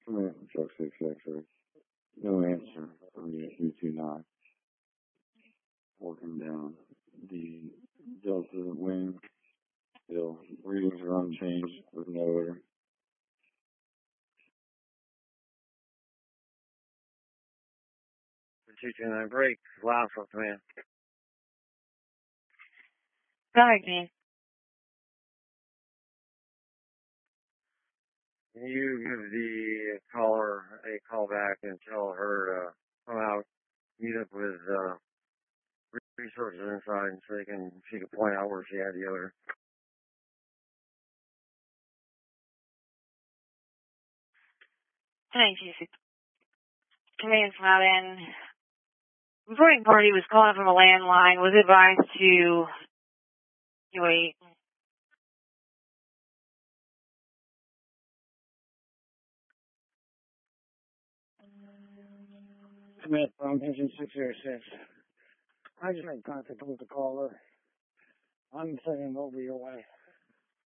Truck 6X-ray. No answer from the U-29. Working down the Delta wing. Still, readings are unchanged with no error. 229 break. Loud for command. Sorry, Dean. Can you give the caller a call back and tell her to come out, meet up with resources inside so she can point out where she had the other. Thank you. Command's not in. Reporting party was calling from a landline. Was advised to wait. Command from engine 606. I just made contact with the caller. I'm sending him over your way.